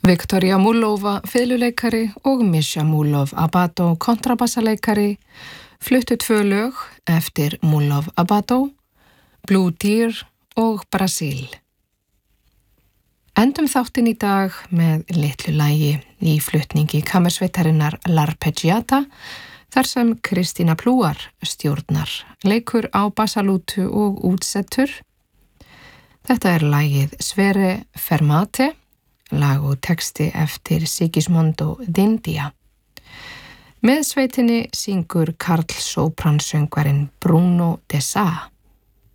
Viktoria Mullova fiðluleikari og Misha Mullov Abato kontrabassaleikari fluttu 2 lög eftir Mullov Abato, Blue Deer og Brasil. Endum þáttinn í dag með litlu lagi í flutningi kammersveitarinnar L'Arpeggiata þar sem Kristína Plúar stjórnar, leikur á bassalútu og útsettur. Þetta er lagið Sverre Fermate, lag og texti eftir Sigismondo d'India. Með sveitinni syngur karl sópransöngvarinn Bruno de Sa.